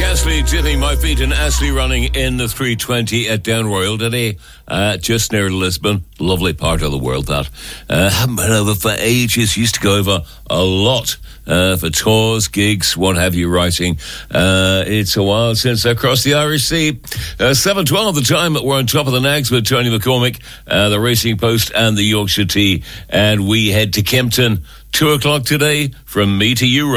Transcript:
Ashley dipping my feet in Ashley running in the 320 at Down Royal today, just near Lisbon. Lovely part of the world, that. Haven't been over for ages. Used to go over a lot for tours, gigs, what have you, writing. It's a while since I crossed the Irish Sea. 7:12 the time. We're on top of the Nags with Tony McCormick, the Racing Post and the Yorkshire Tea. And we head to Kempton. 2 o'clock today from me to you,